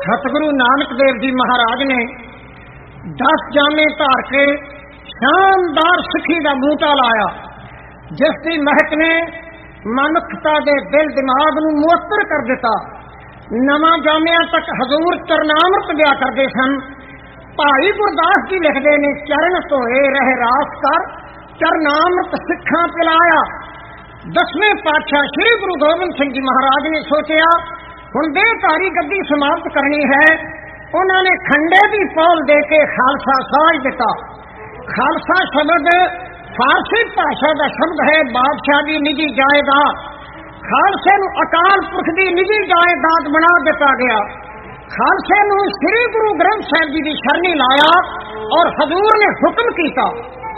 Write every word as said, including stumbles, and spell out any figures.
सतगुरु नानक देव जी महाराज ने दस जामे धार के शानदार सिखी का बूटा लाया, जिसकी महक ने मनुखता के दिल दिमाग नूं मुअत्तर कर दिता। नवां जामिया तक हजूर चरनामृत दिया करते सन। भाई गुरदास जी लिखते ने, चरण धोए रह रास कर चरनामृत सिखा पिलाया। दसवें पातशाह श्री गुरु गोबिंद सिंह जी महाराज ने सोचा हुण देहधारी गद्दी समाप्त करनी है। उन्होंने खंडे की पौल दे के खालसा साज दिता। खालसा शब्द फारसी भाषा का शब्द है, बादशाह की निजी जायदाद। खालसे नूं अकाल पुरख की निजी जायदाद बना दिता गया। खालसे नूं श्री गुरु ग्रंथ साहिब जी की शरणी लाया और हजूर ने हुक्म किया